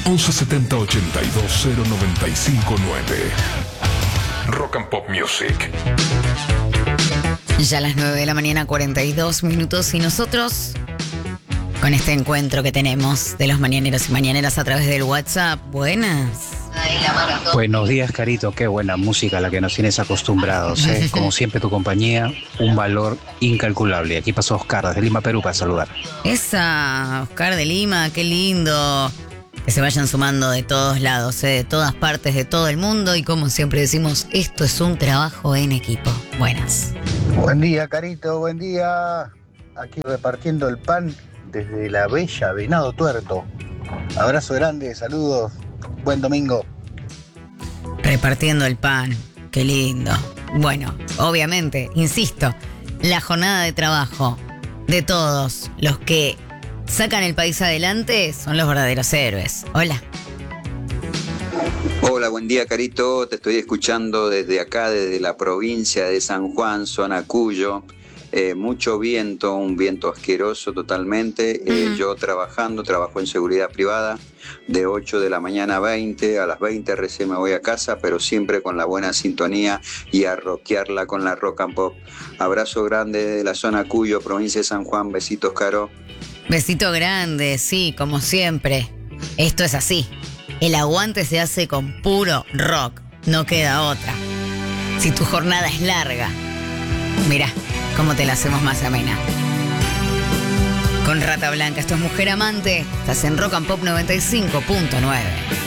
1170 82 0959. Rock and Pop Music. Ya a las 9 de la mañana, 42 minutos, y nosotros con este encuentro que tenemos de los mañaneros y mañaneras a través del WhatsApp. Buenas. Buenos días, Carito. Qué buena música la que nos tienes acostumbrados, ¿eh? Como siempre, tu compañía, un valor incalculable. Aquí pasó Oscar desde Lima, Perú, para saludar. Esa, Oscar de Lima, qué lindo. Que se vayan sumando de todos lados, de todas partes, de todo el mundo. Y como siempre decimos, esto es un trabajo en equipo. Buenas. Buen día, Carito, buen día. Aquí repartiendo el pan desde la bella Venado Tuerto. Abrazo grande, saludos, buen domingo. Repartiendo el pan, qué lindo. Bueno, obviamente, insisto, la jornada de trabajo de todos los que sacan el país adelante son los verdaderos héroes. Hola. Hola, buen día, Carito. Te estoy escuchando desde acá, desde la provincia de San Juan, zona Cuyo. Mucho viento, un viento asqueroso totalmente. Yo trabajo en seguridad privada de 8 de la mañana a 20. A las 20 recién me voy a casa, pero siempre con la buena sintonía y a rockearla con la rock and pop. Abrazo grande desde la zona Cuyo, provincia de San Juan. Besitos, Caro. Besito grande, sí, como siempre. Esto es así. El aguante se hace con puro rock. No queda otra. Si tu jornada es larga, mirá cómo te la hacemos más amena. Con Rata Blanca, esto es Mujer Amante. Estás en Rock and Pop 95.9.